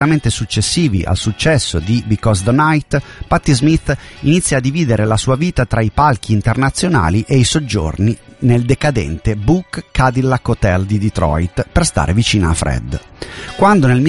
successivi al successo di Because the Night, Patti Smith inizia a dividere la sua vita tra i palchi internazionali e i soggiorni nel decadente Book Cadillac Hotel di Detroit per stare vicina a Fred. Quando nel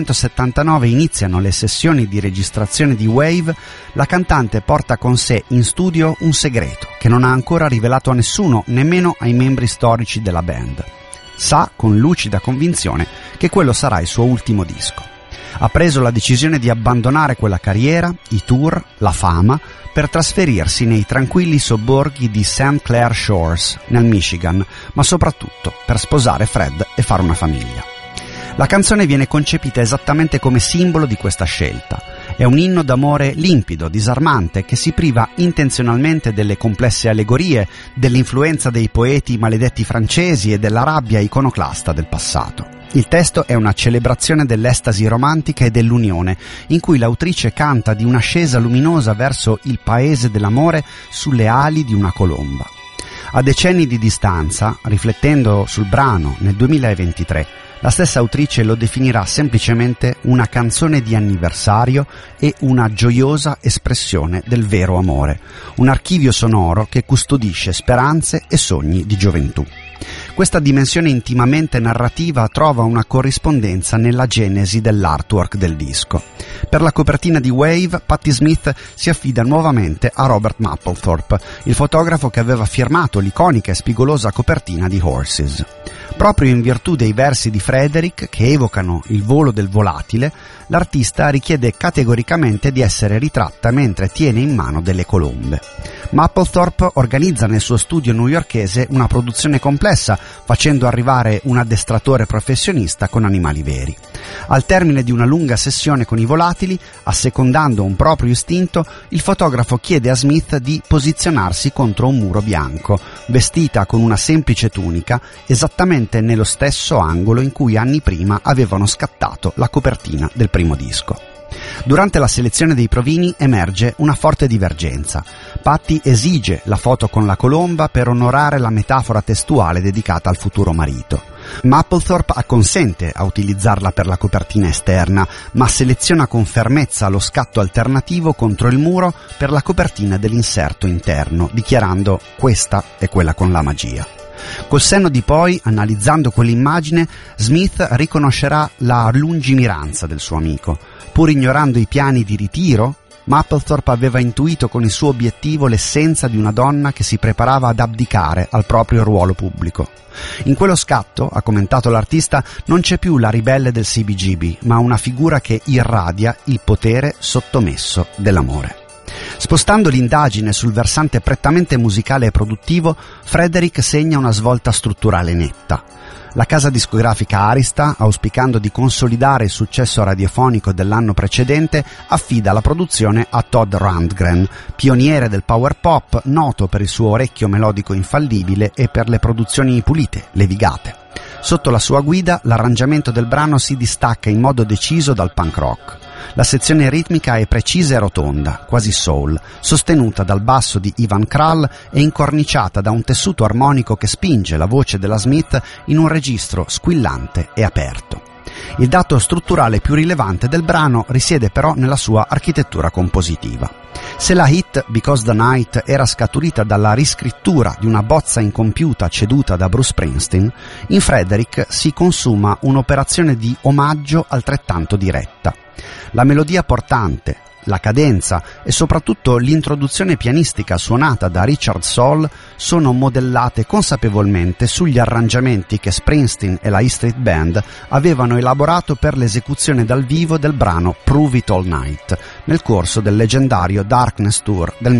1979 iniziano le sessioni di registrazione di Wave, la cantante porta con sé in studio un segreto che non ha ancora rivelato a nessuno, nemmeno ai membri storici della band. Sa con lucida convinzione che quello sarà il suo ultimo disco. Ha preso la decisione di abbandonare quella carriera, i tour, la fama, per trasferirsi nei tranquilli sobborghi di St. Clair Shores, nel Michigan, ma soprattutto per sposare Fred e fare una famiglia. La canzone viene concepita esattamente come simbolo di questa scelta. È un inno d'amore limpido, disarmante, che si priva intenzionalmente delle complesse allegorie, dell'influenza dei poeti maledetti francesi e della rabbia iconoclasta del passato. Il testo è una celebrazione dell'estasi romantica e dell'unione, in cui l'autrice canta di un'ascesa luminosa verso il paese dell'amore sulle ali di una colomba. A decenni di distanza, riflettendo sul brano nel 2023, la stessa autrice lo definirà semplicemente una canzone di anniversario e una gioiosa espressione del vero amore, un archivio sonoro che custodisce speranze e sogni di gioventù. Questa dimensione intimamente narrativa trova una corrispondenza nella genesi dell'artwork del disco. Per la copertina di Wave, Patti Smith si affida nuovamente a Robert Mapplethorpe, il fotografo che aveva firmato l'iconica e spigolosa copertina di Horses. Proprio in virtù dei versi di Frederick, che evocano il volo del volatile, l'artista richiede categoricamente di essere ritratta mentre tiene in mano delle colombe. Mapplethorpe organizza nel suo studio newyorkese una produzione complessa, facendo arrivare un addestratore professionista con animali veri. Al termine di una lunga sessione con i volatili, assecondando un proprio istinto, il fotografo chiede a Smith di posizionarsi contro un muro bianco, vestita con una semplice tunica, esattamente nello stesso angolo in cui anni prima avevano scattato la copertina del primo disco. Durante la selezione dei provini emerge una forte divergenza. Patti esige la foto con la colomba per onorare la metafora testuale dedicata al futuro marito. Mapplethorpe acconsente a utilizzarla per la copertina esterna, ma seleziona con fermezza lo scatto alternativo contro il muro per la copertina dell'inserto interno, dichiarando: questa è quella con la magia. Col senno di poi, analizzando quell'immagine, Smith riconoscerà la lungimiranza del suo amico. Pur ignorando i piani di ritiro, Mapplethorpe aveva intuito con il suo obiettivo l'essenza di una donna che si preparava ad abdicare al proprio ruolo pubblico. In quello scatto, ha commentato l'artista, non c'è più la ribelle del CBGB, ma una figura che irradia il potere sottomesso dell'amore. Spostando l'indagine sul versante prettamente musicale e produttivo, Frederick segna una svolta strutturale netta. La casa discografica Arista, auspicando di consolidare il successo radiofonico dell'anno precedente, affida la produzione a Todd Rundgren, pioniere del power pop, noto per il suo orecchio melodico infallibile e per le produzioni pulite, levigate. Sotto la sua guida, l'arrangiamento del brano si distacca in modo deciso dal punk rock. La sezione ritmica è precisa e rotonda, quasi soul, sostenuta dal basso di Ivan Krall e incorniciata da un tessuto armonico che spinge la voce della Smith in un registro squillante e aperto. Il dato strutturale più rilevante del brano risiede però nella sua architettura compositiva. Se la hit Because the Night era scaturita dalla riscrittura di una bozza incompiuta ceduta da Bruce Springsteen, in Frederick si consuma un'operazione di omaggio altrettanto diretta. La melodia portante, la cadenza e soprattutto l'introduzione pianistica suonata da Richard Soul sono modellate consapevolmente sugli arrangiamenti che Springsteen e la E Street Band avevano elaborato per l'esecuzione dal vivo del brano Prove It All Night nel corso del leggendario Darkness Tour del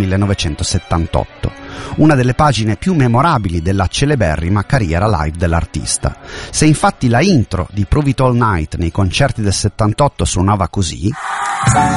1978, una delle pagine più memorabili della celeberrima carriera live dell'artista. Se infatti la intro di Prove It All Night nei concerti del 78 suonava così,